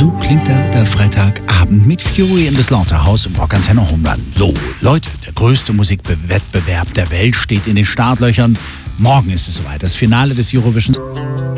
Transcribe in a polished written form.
So klingt der Freitagabend mit Fury in the Slaughterhouse im Rockantenne Home Run. So, Leute, der größte Musikwettbewerb der Welt steht in den Startlöchern. Morgen ist es soweit, das Finale des Eurovision.